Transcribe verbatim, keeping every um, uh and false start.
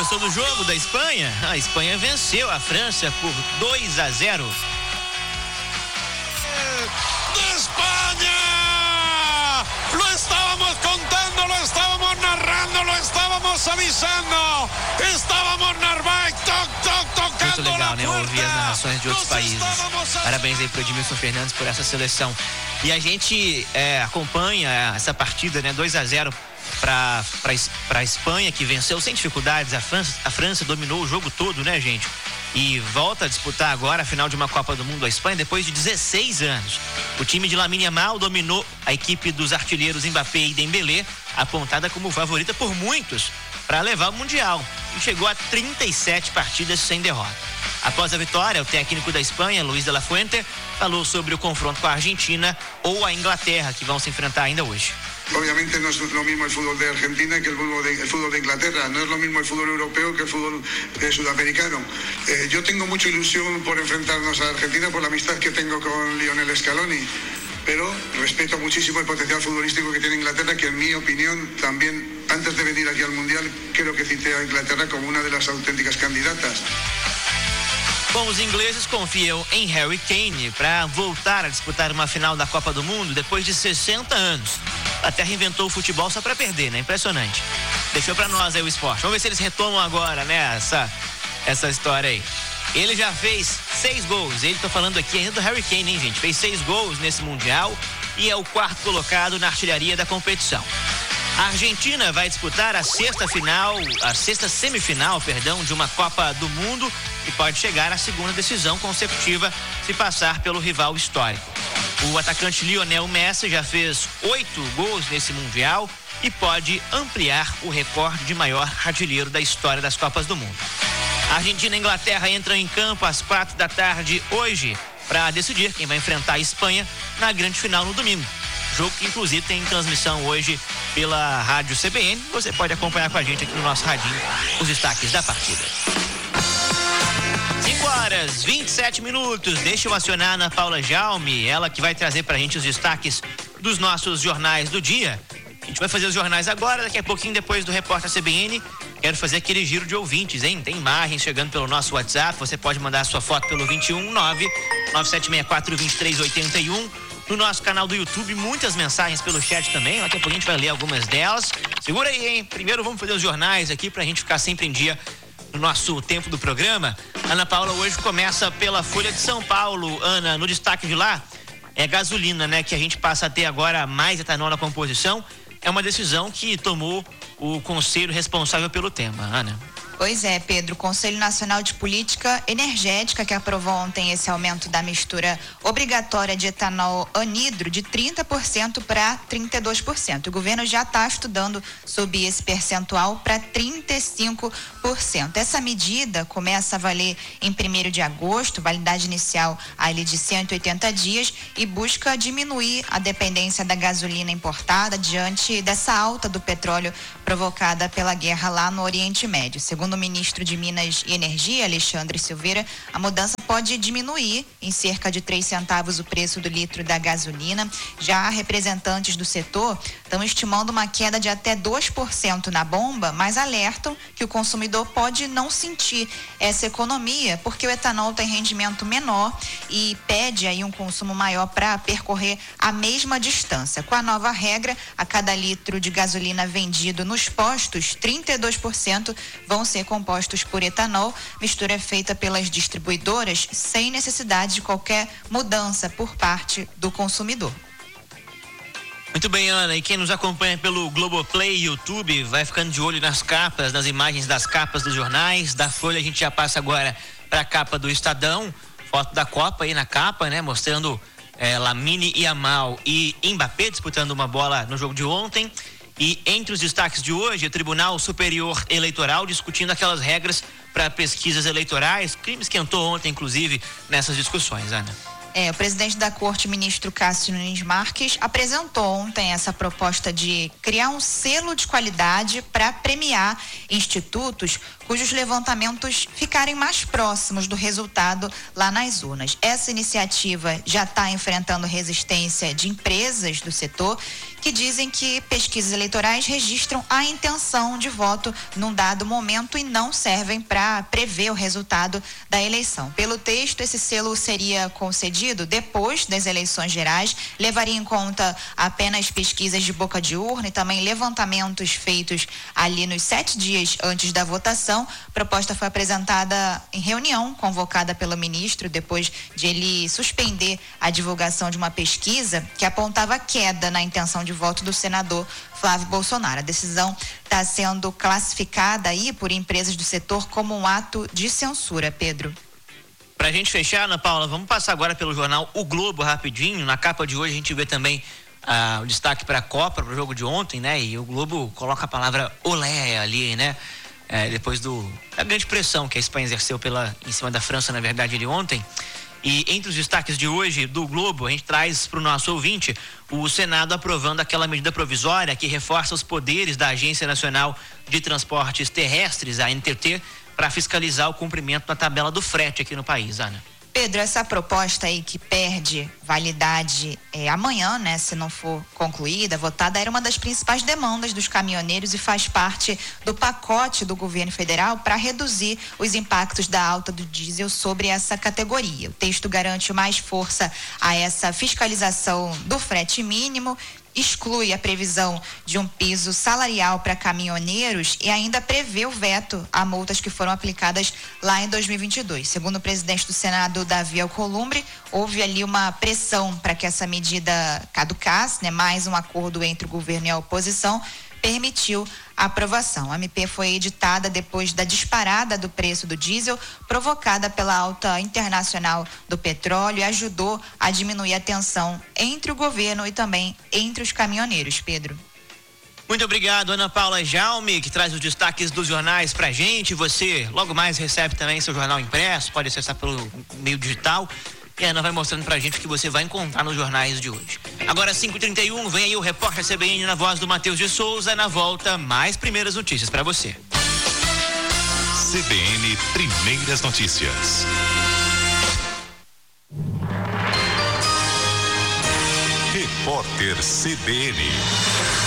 Gostou do jogo da Espanha? A Espanha venceu a França por dois a zero. ¡De España! Lo estábamos contando, lo estábamos narrando, lo estábamos avisando. Estábamos Narváez, toc, toc, tocando. Muito legal, né? Ouvir as narrações de outros países. Parabéns aí pro Edmilson Fernandes por essa seleção. E a gente é, acompanha essa partida, né? dois a zero para para a Espanha, que venceu sem dificuldades. A França, a França dominou o jogo todo, né, gente? E volta a disputar agora a final de uma Copa do Mundo a Espanha depois de dezesseis anos. O time de Lamine Yamal dominou a equipe dos artilheiros Mbappé e Dembélé, apontada como favorita por muitos para levar o Mundial, e chegou a trinta e sete partidas sem derrota. Após a vitória, o técnico da Espanha, Luis de la Fuente, falou sobre o confronto com a Argentina ou a Inglaterra, que vão se enfrentar ainda hoje. Obviamente no es lo mismo el fútbol de Argentina que el fútbol de, el fútbol de Inglaterra, no es lo mismo el fútbol europeo que el fútbol eh, sudamericano. Eh, yo tengo mucha ilusión por enfrentarnos a Argentina por la amistad que tengo con Lionel Scaloni, pero respeto muchísimo el potencial futbolístico que tiene Inglaterra, que en mi opinión también, antes de venir aquí al Mundial, creo que cité a Inglaterra como una de las auténticas candidatas. Bom, os ingleses confiam em Harry Kane para voltar a disputar uma final da Copa do Mundo depois de sessenta anos. A Terra inventou o futebol só para perder, né? Impressionante. Deixou para nós aí o esporte. Vamos ver se eles retomam agora, né? Essa, essa história aí. Ele já fez seis gols. Ele, tô falando aqui ainda do Harry Kane, hein, gente? Fez seis gols nesse Mundial e é o quarto colocado na artilharia da competição. A Argentina vai disputar a sexta final, a sexta semifinal, perdão, de uma Copa do Mundo e pode chegar à segunda decisão consecutiva se passar pelo rival histórico. O atacante Lionel Messi já fez oito gols nesse Mundial e pode ampliar o recorde de maior artilheiro da história das Copas do Mundo. A Argentina e a Inglaterra entram em campo às quatro da tarde hoje para decidir quem vai enfrentar a Espanha na grande final no domingo. Jogo que inclusive tem transmissão hoje pela Rádio C B N. Você pode acompanhar com a gente aqui no nosso radinho os destaques da partida. cinco horas, vinte e sete minutos. Deixa eu acionar a Ana Paula Jaume, ela que vai trazer pra gente os destaques dos nossos jornais do dia. A gente vai fazer os jornais agora, daqui a pouquinho depois do Repórter C B N. Quero fazer aquele giro de ouvintes, hein? Tem imagens chegando pelo nosso WhatsApp. Você pode mandar a sua foto pelo vinte e um nove nove sete seis quatro dois três oito um. No nosso canal do YouTube, muitas mensagens pelo chat também. Daqui a pouco a gente vai ler algumas delas. Segura aí, hein? Primeiro vamos fazer os jornais aqui pra gente ficar sempre em dia no nosso tempo do programa. Ana Paula hoje começa pela Folha de São Paulo. Ana, no destaque de lá, é gasolina, né? Que a gente passa a ter agora mais etanol na composição. É uma decisão que tomou o conselho responsável pelo tema. Ana. Pois é, Pedro, o Conselho Nacional de Política Energética, que aprovou ontem esse aumento da mistura obrigatória de etanol anidro de trinta por cento para trinta e dois por cento. O governo já está estudando subir esse percentual para trinta e cinco por cento. Essa medida começa a valer em primeiro de agosto, validade inicial ali de cento e oitenta dias, e busca diminuir a dependência da gasolina importada diante dessa alta do petróleo provocada pela guerra lá no Oriente Médio. Segundo o ministro de Minas e Energia, Alexandre Silveira, a mudança pode diminuir em cerca de três centavos o preço do litro da gasolina. Já representantes do setor estão estimando uma queda de até dois por cento na bomba, mas alertam que o consumidor pode não sentir essa economia, porque o etanol tem rendimento menor e pede aí um consumo maior para percorrer a mesma distância. Com a nova regra, a cada litro de gasolina vendido nos postos, trinta e dois por cento vão ser compostos por etanol. Mistura é feita pelas distribuidoras sem necessidade de qualquer mudança por parte do consumidor. Muito bem, Ana, e quem nos acompanha pelo Globoplay YouTube vai ficando de olho nas capas, nas imagens das capas dos jornais. Da Folha a gente já passa agora para a capa do Estadão, foto da Copa aí na capa, né, mostrando é, Lamine Yamal e Mbappé disputando uma bola no jogo de ontem. E entre os destaques de hoje, o Tribunal Superior Eleitoral discutindo aquelas regras para pesquisas eleitorais. O crime esquentou ontem, inclusive, nessas discussões, Ana. É, o presidente da Corte, ministro Cássio Nunes Marques, apresentou ontem essa proposta de criar um selo de qualidade para premiar institutos cujos levantamentos ficarem mais próximos do resultado lá nas urnas. Essa iniciativa já está enfrentando resistência de empresas do setor que dizem que pesquisas eleitorais registram a intenção de voto num dado momento e não servem para prever o resultado da eleição. Pelo texto, esse selo seria concedido depois das eleições gerais, levaria em conta apenas pesquisas de boca de urna e também levantamentos feitos ali nos sete dias antes da votação. A proposta foi apresentada em reunião convocada pelo ministro depois de ele suspender a divulgação de uma pesquisa que apontava queda na intenção de voto do senador Flávio Bolsonaro. A decisão está sendo classificada aí por empresas do setor como um ato de censura, Pedro. Pra gente fechar, Ana Paula, vamos passar agora pelo jornal O Globo rapidinho. Na capa de hoje a gente vê também ah, o destaque para a Copa, para o jogo de ontem, né? E o Globo coloca a palavra olé ali, né? É, depois do, da grande pressão que a Espanha exerceu pela, em cima da França, na verdade, ali ontem. E entre os destaques de hoje do Globo, a gente traz para o nosso ouvinte o Senado aprovando aquela medida provisória que reforça os poderes da Agência Nacional de Transportes Terrestres, a A N T T, para fiscalizar o cumprimento da tabela do frete aqui no país, Ana. Pedro, essa proposta aí que perde validade é, amanhã, né, se não for concluída, votada, era uma das principais demandas dos caminhoneiros e faz parte do pacote do governo federal para reduzir os impactos da alta do diesel sobre essa categoria. O texto garante mais força a essa fiscalização do frete mínimo, exclui a previsão de um piso salarial para caminhoneiros e ainda prevê o veto a multas que foram aplicadas lá em dois mil e vinte e dois. Segundo o presidente do Senado, Davi Alcolumbre, houve ali uma pressão para que essa medida caducasse, né? Mais um acordo entre o governo e a oposição permitiu a aprovação. A M P foi editada depois da disparada do preço do diesel provocada pela alta internacional do petróleo e ajudou a diminuir a tensão entre o governo e também entre os caminhoneiros. Pedro. Muito obrigado, Ana Paula Jaume, que traz os destaques dos jornais pra gente. Você logo mais recebe também seu jornal impresso, pode acessar pelo meio digital. E a Ana vai mostrando pra gente o que você vai encontrar nos jornais de hoje. Agora, cinco e trinta e um, vem aí o repórter C B N na voz do Matheus de Souza. Na volta, mais primeiras notícias pra você. C B N Primeiras Notícias. Repórter C B N.